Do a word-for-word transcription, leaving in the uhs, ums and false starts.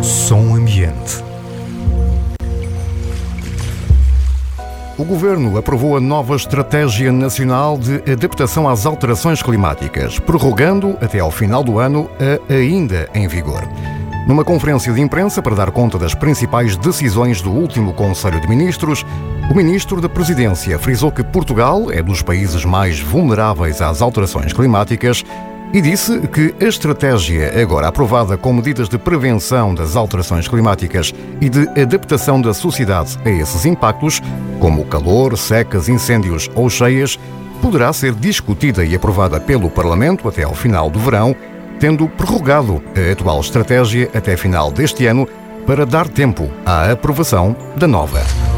Som Ambiente. O Governo aprovou a nova Estratégia Nacional de Adaptação às Alterações Climáticas, prorrogando até ao final do ano a ainda em vigor. Numa conferência de imprensa para dar conta das principais decisões do último Conselho de Ministros, o Ministro da Presidência frisou que Portugal é dos países mais vulneráveis às alterações climáticas e disse que a estratégia agora aprovada com medidas de prevenção das alterações climáticas e de adaptação da sociedade a esses impactos, como calor, secas, incêndios ou cheias, poderá ser discutida e aprovada pelo Parlamento até ao final do verão, tendo prorrogado a atual estratégia até final deste ano para dar tempo à aprovação da nova.